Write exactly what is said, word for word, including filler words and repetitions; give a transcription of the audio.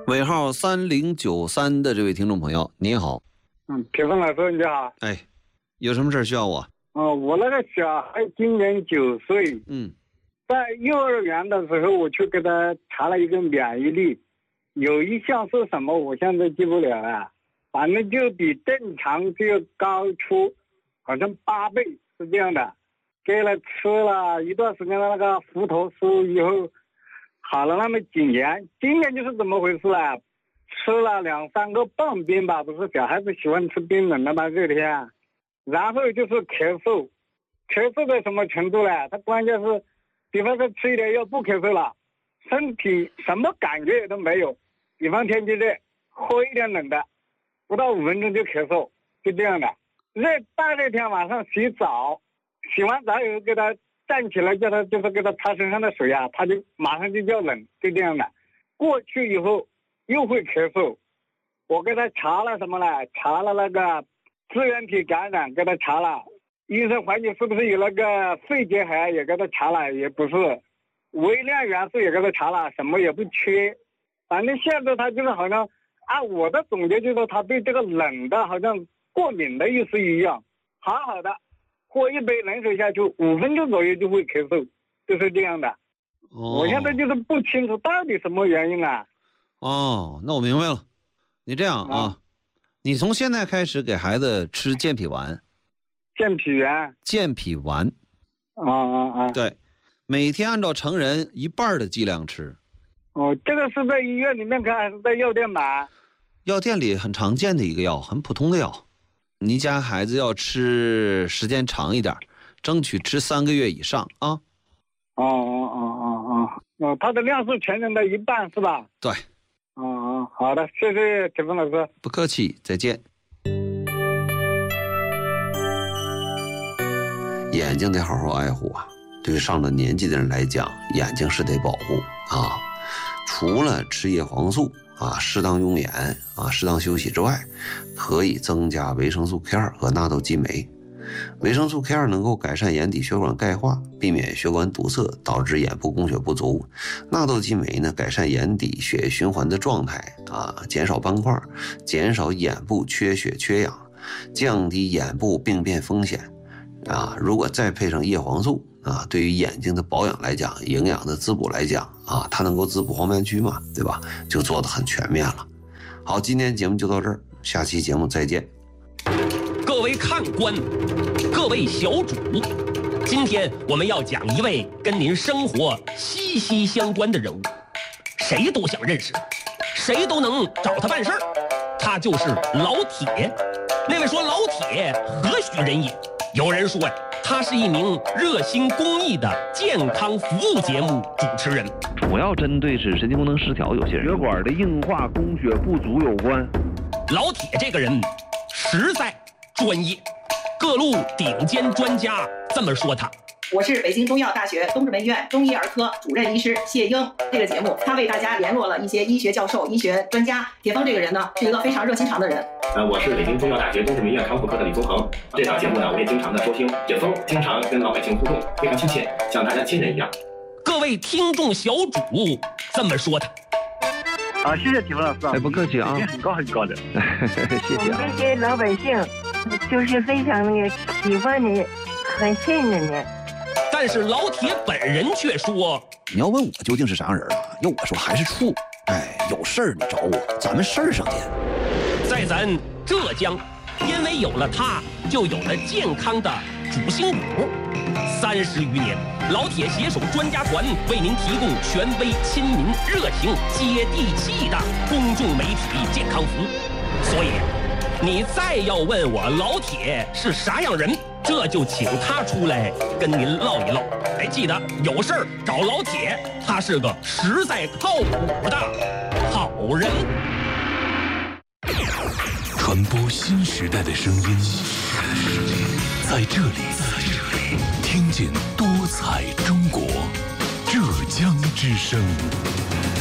尾号三零九三的这位听众朋友，你好。 嗯，铁峰老师你好。 哎，有什么事需要我？ 哦，我那个小孩今年九岁。 嗯， 在幼儿园的时候，我去给他查了一个免疫力，有一项是什么，我现在记不了了。反正就比正常就高出，好像八倍是这样的。给了吃了一段时间的那个胡头酥以后，好了那么几年。今年就是怎么回事啊？吃了两三个棒冰吧，不是小孩子喜欢吃冰冷的吗？热天，然后就是咳嗽，咳嗽到什么程度呢？他关键是，比方说吃一点药不咳嗽了，身体什么感觉也都没有。比方天气热，喝一点冷的，不到五分钟就咳嗽，就这样的。热大热天晚上洗澡，洗完澡以后给他站起来，叫他就是给他擦身上的水啊，他就马上就叫冷，就这样的。过去以后又会咳嗽，我给他查了什么呢？查了那个支原体感染，给他查了，医生怀疑是不是有那个肺结核，也给他查了，也不是。微量元素也给他查了，什么也不缺。反正现在他就是好像按我的总结就是他对这个冷的好像过敏的意思一样，好好的喝一杯冷水下去，五分钟左右就会咳嗽，就是这样的。哦、我现在就是不清楚到底什么原因啊。 哦，那我明白了。你这样啊，啊你从现在开始给孩子吃健脾丸。 健脾丸。 健脾丸。 啊啊啊！ 对，每天按照成人一半的剂量吃。 哦，这个是在医院里面看还是在药店买？ 药店里很常见的一个药，很普通的药。你家孩子要吃时间长一点，争取吃三个月以上啊。 哦哦哦哦哦哦，它的量是成人的一半是吧？ 对。 哦哦，好的，谢谢铁峰老师。 不客气，再见。眼睛得好好爱护啊！对上了年纪的人来讲，眼睛是得保护啊。除了吃叶黄素啊，适当用眼啊，适当休息之外，可以增加维生素 K 二 和纳豆激酶。维生素 K 二 能够改善眼底血管钙化，避免血管堵塞导致眼部供血不足。纳豆激酶呢，改善眼底血液循环的状态啊，减少斑块，减少眼部缺血缺氧，降低眼部病变风险啊。如果再配上叶黄素啊，对于眼睛的保养来讲，营养的滋补来讲啊，它能够滋补黄斑区嘛，对吧？就做得很全面了。好，今天节目就到这儿，下期节目再见。 各位看官，各位小主，今天我们要讲一位跟您生活息息相关的人物，谁都想认识，谁都能找他办事儿，他就是老铁。那位说老铁何许人也？有人说呀，他是一名热心公益的健康服务节目主持人， 主要针对是神经功能失调有些人血管的硬化供血不足有关。 老铁这个人实在专业，各路顶尖专家这么说他。 我是北京中医药大学东直门医院中医儿科主任医师谢英。这个节目他为大家联络了一些医学教授、医学专家。铁峰这个人呢，是一个非常热心肠的人。 呃，我是北京中医药大学东直门医院康复科的李宗恒。这档节目呢，我也经常的收听。铁峰经常跟老百姓互动，非常亲切，像大家亲人一样。 各位听众小主这么说他。 啊，谢谢铁峰老师啊！ 哎，不客气啊， 很高很高的， 谢谢啊。 我们这些老百姓就是非常那个喜欢你，很信任你。 但是老铁本人却说：“ 你要问我究竟是啥人啊？要我说还是处。哎，有事儿你找我，咱们事儿上见。” 在咱浙江，因为有了他，就有了健康的主心骨。三十余年，老铁携手专家团为您提供权威、亲民、热情、接地气的公众媒体健康服务。所以，你再要问我老铁是啥样人，这就请他出来跟您唠一唠。哎，记得有事儿找老铁，他是个实在靠谱的好人。 传播新时代的声音，在这里，听见多彩中国，浙江之声。